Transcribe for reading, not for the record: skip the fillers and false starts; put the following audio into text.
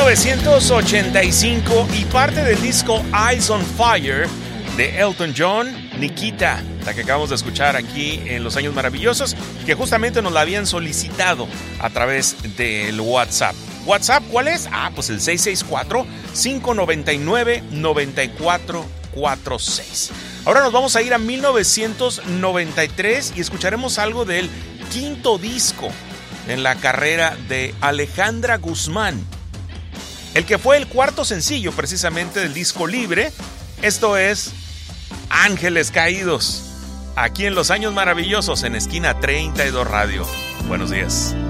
1985 y parte del disco Eyes on Fire de Elton John, Nikita, la que acabamos de escuchar aquí en Los Años Maravillosos, que justamente nos la habían solicitado a través del WhatsApp. ¿WhatsApp cuál es? Pues el 664-599-9446. Ahora nos vamos a ir a 1993 y escucharemos algo del quinto disco en la carrera de Alejandra Guzmán, el que fue el cuarto sencillo precisamente del disco Libre. Esto es Ángeles Caídos, aquí en Los Años Maravillosos en Esquina 32 Radio. Buenos días.